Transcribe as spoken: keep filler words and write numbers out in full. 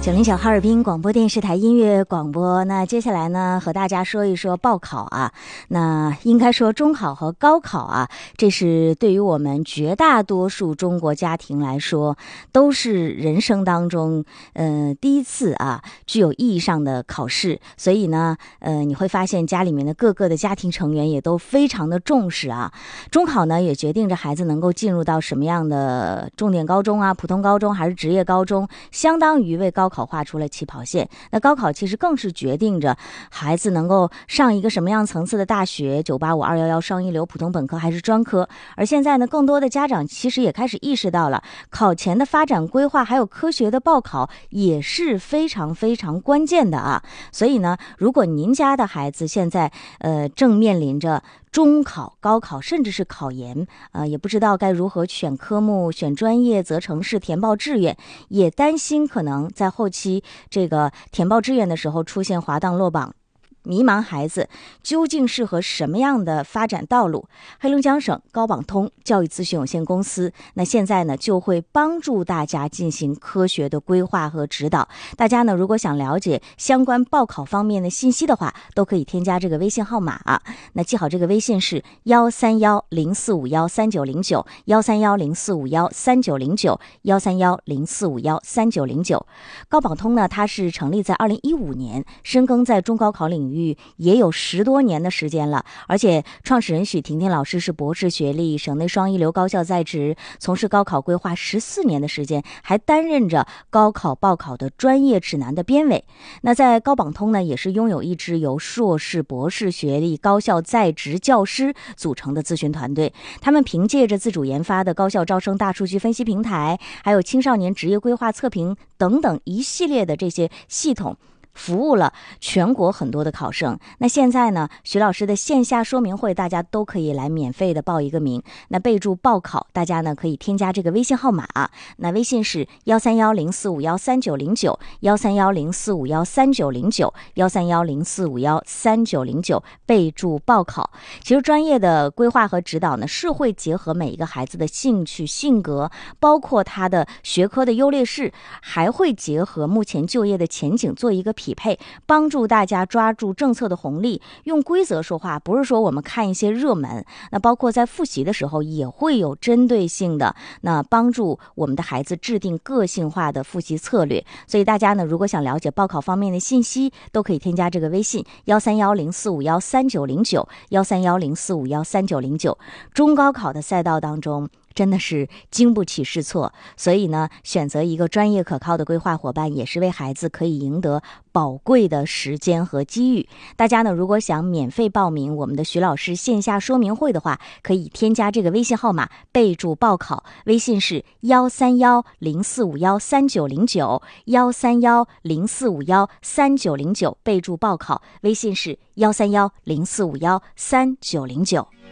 九零九哈尔滨广播电视台音乐广播。那接下来呢，和大家说一说报考啊。那应该说中考和高考啊，这是对于我们绝大多数中国家庭来说，都是人生当中呃第一次啊具有意义上的考试。所以呢，呃你会发现家里面的各个的家庭成员也都非常的重视啊。中考呢，也决定着孩子能够进入到什么样的重点高中啊、普通高中还是职业高中，相当于为高考考画出了起跑线。那高考其实更是决定着孩子能够上一个什么样层次的大学，九八五、二一一、双一流、普通本科还是专科。而现在呢，更多的家长其实也开始意识到了，考前的发展规划还有科学的报考也是非常非常关键的啊。所以呢，如果您家的孩子现在呃正面临着中考、高考甚至是考研，呃，也不知道该如何选科目、选专业、择城市、填报志愿，也担心可能在后期这个填报志愿的时候出现滑档落榜，迷茫孩子究竟适合什么样的发展道路。黑龙江省高榜通教育咨询有限公司那现在呢就会帮助大家进行科学的规划和指导。大家呢如果想了解相关报考方面的信息的话，都可以添加这个微信号码啊。那记好，这个微信是幺三幺零四五幺三九零九幺三幺零四五幺三九零九幺三幺零四五幺三九零九。高榜通呢，它是成立在二零一五年，深耕在中高考领域也有十多年的时间了，而且创始人许婷婷老师是博士学历，省内双一流高校在职，从事高考规划十四年的时间，还担任着高考报考的专业指南的编委。那在高榜通呢，也是拥有一支由硕士、博士学历高校在职教师组成的咨询团队，他们凭借着自主研发的高校招生大数据分析平台，还有青少年职业规划测评等等一系列的这些系统，服务了全国很多的考生。那现在呢，徐老师的线下说明会大家都可以来免费的报一个名，那备注报考，大家呢可以添加这个微信号码啊，那微信是幺三幺零四五幺三九零九幺三幺零四五幺三九零九幺三幺零四五幺三九零九，备注报考。其实专业的规划和指导呢，是会结合每一个孩子的兴趣、性格，包括他的学科的优劣势，还会结合目前就业的前景做一个匹配，帮助大家抓住政策的红利，用规则说话，不是说我们看一些热门。那包括在复习的时候也会有针对性的，那帮助我们的孩子制定个性化的复习策略。所以大家呢，如果想了解报考方面的信息，都可以添加这个微信幺三幺零四五幺三九零九幺三幺零四五幺三九零九。中高考的赛道当中真的是经不起试错，所以呢，选择一个专业可靠的规划伙伴，也是为孩子可以赢得宝贵的时间和机遇。大家呢，如果想免费报名我们的徐老师线下说明会的话，可以添加这个微信号码，备注报考，微信是幺三幺零四五幺三九零九幺三幺零四五幺三九零九，备注报考，微信是幺三幺零四五幺三九零九。